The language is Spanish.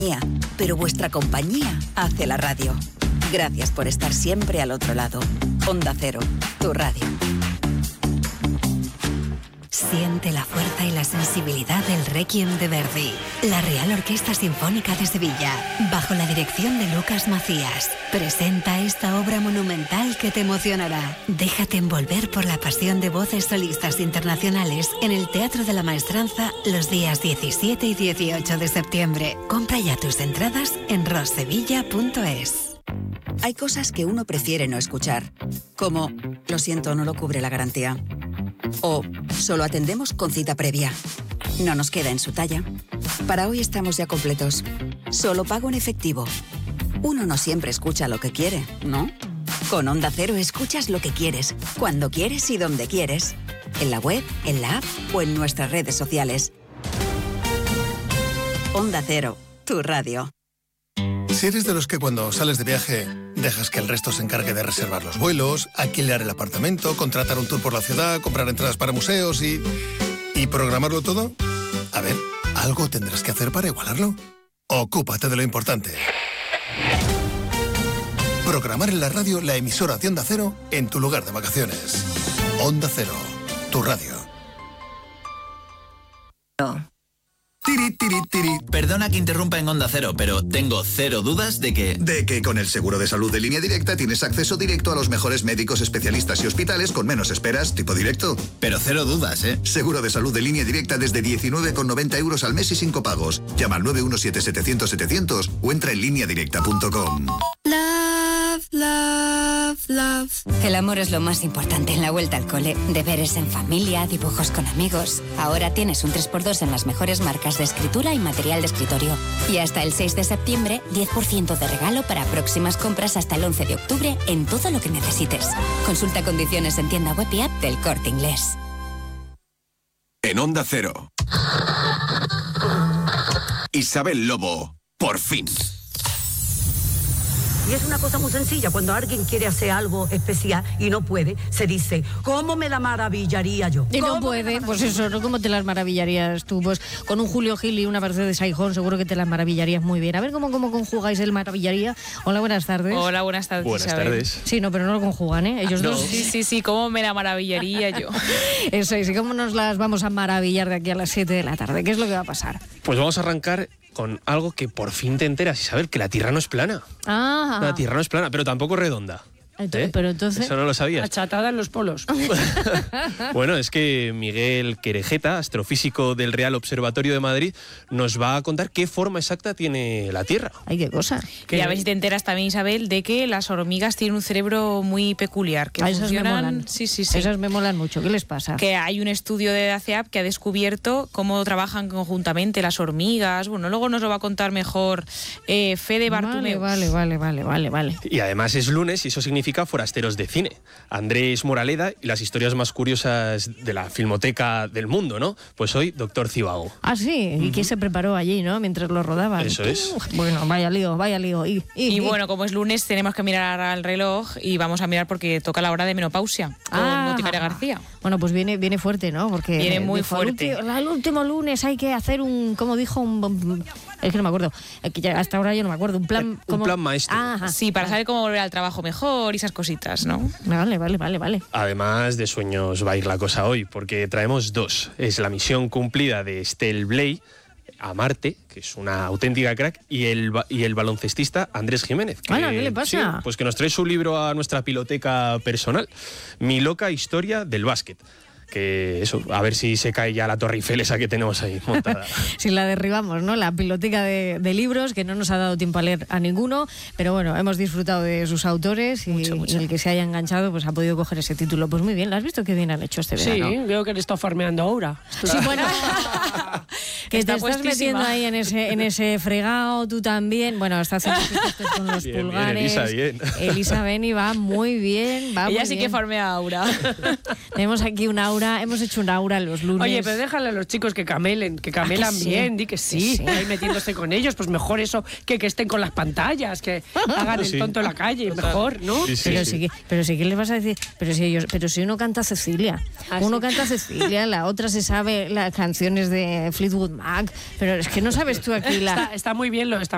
Pero vuestra compañía hace la radio. Gracias por estar siempre al otro lado. Onda Cero, tu radio. Siente la fuerza y la sensibilidad del Requiem de Verdi. La Real Orquesta Sinfónica de Sevilla, bajo la dirección de Lucas Macías, presenta esta obra monumental que te emocionará. Déjate envolver por la pasión de voces solistas internacionales en el Teatro de la Maestranza los días 17 y 18 de septiembre. Compra ya tus entradas en rossevilla.es. Hay cosas que uno prefiere no escuchar, como lo siento, no lo cubre la garantía. O solo atendemos con cita previa. No nos queda en su talla. Para hoy estamos ya completos. Solo pago en efectivo. Uno no siempre escucha lo que quiere, ¿no? Con Onda Cero escuchas lo que quieres, cuando quieres y donde quieres. En la web, en la app o en nuestras redes sociales. Onda Cero, tu radio. Si eres de los que cuando sales de viaje dejas que el resto se encargue de reservar los vuelos, alquilar el apartamento, contratar un tour por la ciudad, comprar entradas para museos y programarlo todo, a ver, algo tendrás que hacer para igualarlo. Ocúpate de lo importante. Programar en la radio la emisora de Onda Cero en tu lugar de vacaciones. Onda Cero, tu radio. Tiri, tiri, tiri. Perdona que interrumpa en Onda Cero, pero tengo cero dudas de que con el seguro de salud de Línea Directa tienes acceso directo a los mejores médicos, especialistas y hospitales con menos esperas, tipo directo. Pero cero dudas, ¿eh? Seguro de salud de Línea Directa desde 19,90 euros al mes y 5 pagos. Llama al 917-700-700 o entra en lineadirecta.com. Love, love, love. El amor es lo más importante en la vuelta al cole. Deberes en familia, dibujos con amigos. Ahora tienes un 3x2 en las mejores marcas de escritura y material de escritorio. Y hasta el 6 de septiembre, 10% de regalo para próximas compras hasta el 11 de octubre en todo lo que necesites. Consulta condiciones en tienda web y app del Corte Inglés. En Onda Cero. Isabel Lobo, por fin. Y es una cosa muy sencilla, cuando alguien quiere hacer algo especial y no puede, se dice, ¿cómo me la maravillaría yo? Y no puede, pues eso, ¿no? ¿Cómo te las maravillarías tú? Pues con un Julio Gil y una Mercedes Saijón seguro que te las maravillarías muy bien. A ver cómo conjugáis el maravillaría. Hola, buenas tardes. Hola, buenas tardes. Buenas tardes. Sí, no, pero no lo conjugan, ¿eh? Ellos dos. Sí, ¿cómo me la maravillaría yo? Eso es, ¿y cómo nos las vamos a maravillar de aquí a las 7 de la tarde? ¿Qué es lo que va a pasar? Pues vamos a arrancar con algo que por fin te enteras, Isabel, que la Tierra no es plana. Ah. La Tierra no es plana, pero tampoco redonda. Pero entonces... Eso no lo sabías. Achatada en los polos. Bueno, es que Miguel Querejeta, astrofísico del Real Observatorio de Madrid, nos va a contar qué forma exacta tiene la Tierra. Ay, qué cosa. Y a ver si te enteras también, Isabel, de que las hormigas tienen un cerebro muy peculiar. Que esas me molan. Sí. Esas me molan mucho. ¿Qué les pasa? Que hay un estudio de ACEAP que ha descubierto cómo trabajan conjuntamente las hormigas. Bueno, luego nos lo va a contar mejor Fede Bartumeu. Vale. Y además es lunes y eso significa forasteros de cine. Andrés Moraleda y las historias más curiosas de la filmoteca del mundo, ¿no? Pues hoy, Doctor Cibago. Ah, sí, y que se preparó allí, ¿no? Mientras lo rodaban. Eso es. Bueno, vaya lío. Y bueno, como es lunes, tenemos que mirar al reloj y vamos a mirar porque toca la hora de menopausia con Boticaria García. Bueno, pues viene fuerte, ¿no? Porque viene muy fuerte. El último lunes hay que hacer como dijo es que no me acuerdo. Hasta ahora yo no me acuerdo. Un plan maestro. Sí, para saber cómo volver al trabajo mejor y esas cositas, ¿no? Vale. Además de sueños va a ir la cosa hoy, porque traemos dos. Es la misión cumplida de Estelle Blay a Marte, que es una auténtica crack, y el baloncestista Andrés Jiménez. ¿Qué le pasa? Sí, pues que nos trae su libro a nuestra piloteca personal, Mi loca historia del básquet. Que eso, a ver si se cae ya la Torre Eiffel esa que tenemos ahí montada. Si la derribamos, ¿no? La biblioteca de libros, que no nos ha dado tiempo a leer a ninguno, pero bueno, hemos disfrutado de sus autores y el que se haya enganchado pues ha podido coger ese título. Pues muy bien, ¿lo has visto qué bien han hecho este verano? Sí, veo que le está farmeando ahora. Sí, bueno, que te estás metiendo ahí en ese fregado, tú también. Bueno, está haciendo con los bien, pulgares. Bien. Elisa Beni va muy bien. Ella sí que farmea a Aura. Tenemos aquí un aura. Hemos hecho un aura los lunes. Oye, pero déjale a los chicos que camelan bien, di que sí. Ahí metiéndose con ellos, pues mejor eso que estén con las pantallas, que hagan el tonto en la calle, mejor, ¿no? Sí. Pero sí, ¿qué les vas a decir? Pero si uno canta Cecilia, canta Cecilia, la otra se sabe las canciones de Fleetwood Mac, pero es que no sabes tú aquí Está muy bien, está